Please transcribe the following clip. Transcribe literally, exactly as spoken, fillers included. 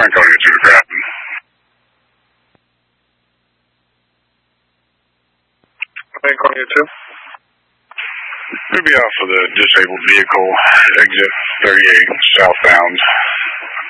Franconia two to Grafton. Franconia two. We'll be off of the disabled vehicle, exit thirty-eight, southbound.